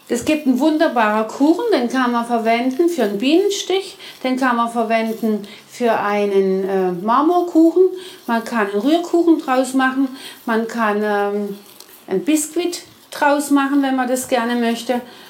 Es gibt einen wunderbaren Kuchen, den kann man verwenden für einen Bienenstich, den kann man verwenden für einen Marmorkuchen, man kann einen Rührkuchen draus machen, man kann ein Biskuit draus machen, wenn man das gerne möchte.